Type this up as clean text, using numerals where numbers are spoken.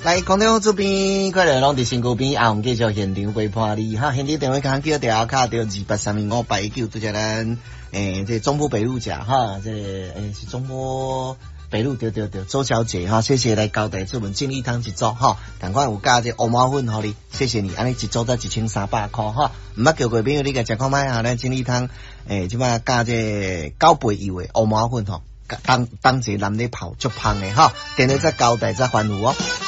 来，广东这边快来拢伫新高边，啊，我们继续现场陪伴你哈。现场电话卡叫电话卡到28325819，拄则咱这中部北路甲哈，这是中部北路对，周小姐哈，谢谢来交代出门健力汤一组哈，赶快有加这欧毛粉好你，谢谢你，安尼一组才1300块哈，唔捌叫过朋友你个食看卖哈，咱健力汤即摆加这9倍油的欧毛粉吼，当一个男的泡足香的哈，电话再交代再欢呼哦。